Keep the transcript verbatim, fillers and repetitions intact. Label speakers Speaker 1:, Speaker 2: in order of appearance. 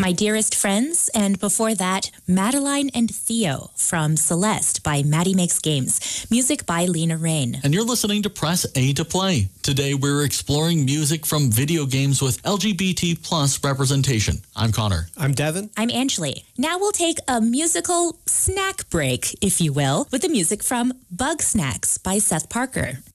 Speaker 1: My Dearest Friends, and before that, Madeline and Theo from Celeste by Maddie Makes Games. Music by Lena Rain.
Speaker 2: And you're listening to Press A to Play. Today we're exploring music from video games with L G B T plus representation. I'm Connor.
Speaker 3: I'm Devin.
Speaker 1: I'm Angeli. Now we'll take a musical snack break, if you will, with the music from Bug Snacks by Seth Parker.